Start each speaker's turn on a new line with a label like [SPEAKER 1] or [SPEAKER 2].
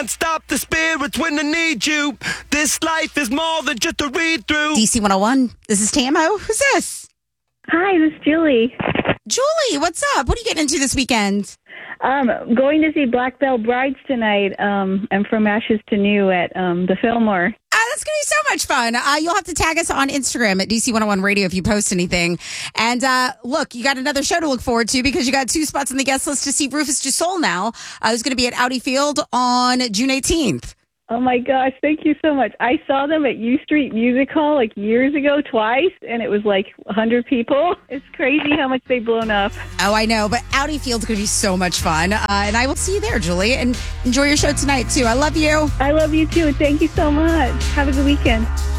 [SPEAKER 1] Stop the spirits when I need you. This life is more than just a read through.
[SPEAKER 2] DC 101. This is Tamo. Who's this?
[SPEAKER 3] Hi, this is Julie.
[SPEAKER 2] Julie, what's up? What are you getting into this weekend?
[SPEAKER 3] Going to see Black Veil Brides tonight, and From Ashes to New at the Fillmore.
[SPEAKER 2] That's going to be so much fun. You'll have to tag us on Instagram at DC101 Radio if you post anything. And look, you got another show to look forward to because you got 2 spots on the guest list to see Rufus Du Sol now. Who's going to be at Audi Field on June 18th.
[SPEAKER 3] Oh my gosh, thank you so much. I saw them at U Street Music Hall like years ago twice, and it was like 100 people. It's crazy how much they've blown up.
[SPEAKER 2] Oh, I know, but Audi Field's going to be so much fun. And I will see you there, Julie, and enjoy your show tonight, too. I love you.
[SPEAKER 3] I love you too, and thank you so much. Have a good weekend.